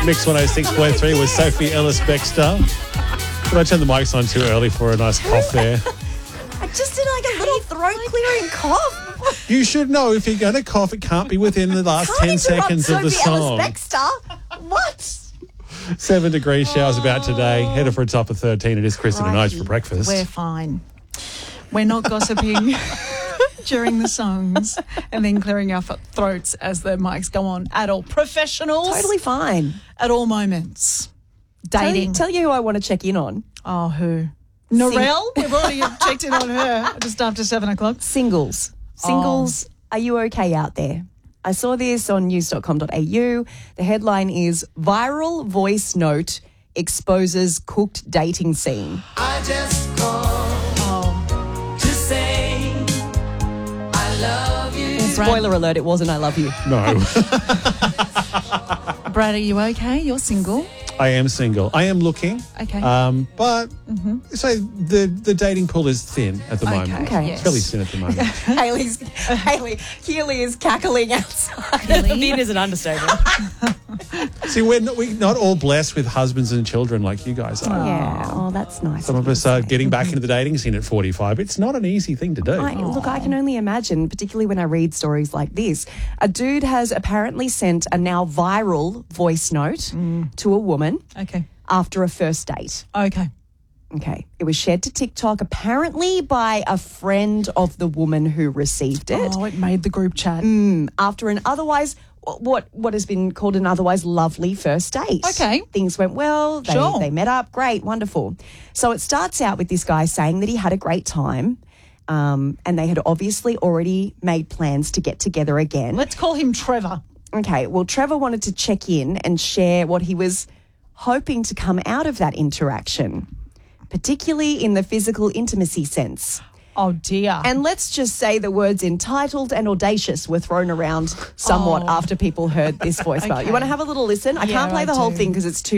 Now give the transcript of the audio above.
Mix 106.3 with Sophie Ellis-Bextor. Did I turn the mics on too early for a nice cough there? I just did like a little throat-clearing cough. You should know if you're going to cough, it can't be within the last 10 seconds of the song. Ellis-Bextor. What? 7 degree showers about today. Headed for a top of 13. It is Kristen and Nige for breakfast. We're fine. We're not gossiping during the songs and then clearing our throats as the mics go on at all. Professionals. Totally fine. At all moments. Dating. Tell you who I want to check in on. Oh, who? Norelle? We've already checked in on her just after 7 o'clock. Singles. Are you okay out there? I saw this on news.com.au. The headline is Viral Voice Note Exposes Cooked Dating Scene. I just called to say I love you. Spoiler alert, it wasn't I love you. No. Brad, are you okay? You're single. I am single. I am looking. Okay. But so the dating pool is thin at the moment. Okay. It's fairly thin at the moment. Keely is cackling outside. Thin is an understatement. See, we're not all blessed with husbands and children like you guys are. Yeah, oh, that's nice. Some of us are getting back into the dating scene at 45. It's not an easy thing to do. Look, I can only imagine, particularly when I read stories like this. A dude has apparently sent a now viral voice note to a woman Okay. after a first date. Okay. Okay. It was shared to TikTok apparently by a friend of the woman who received it. Oh, it made the group chat. After an otherwise, what has been called an otherwise lovely first date. Okay. Things went well. They met up. Great. Wonderful. So it starts out with this guy saying that he had a great time. And they had obviously already made plans to get together again. Let's call him Trevor. Okay. Well, Trevor wanted to check in and share what he was hoping to come out of that interaction, particularly in the physical intimacy sense. Oh, dear. And let's just say the words entitled and audacious were thrown around somewhat after people heard this voice. Okay. You want to have a little listen? I can't play the whole thing because it's too